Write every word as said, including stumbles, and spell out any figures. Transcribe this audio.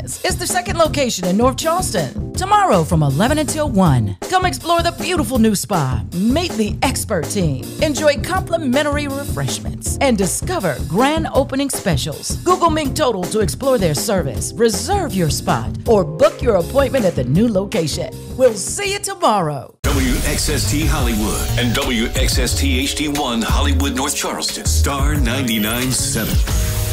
Fitness is the second location in North Charleston. Tomorrow from eleven until one. Come explore the beautiful new spa, meet the expert team, enjoy complimentary refreshments, and discover grand opening specials. Google Mink Total to explore their service, reserve your spot, or book your appointment at the new location. We'll see you tomorrow. W X S T Hollywood and W X S T H D one Hollywood, North Charleston. Star ninety-nine point seven.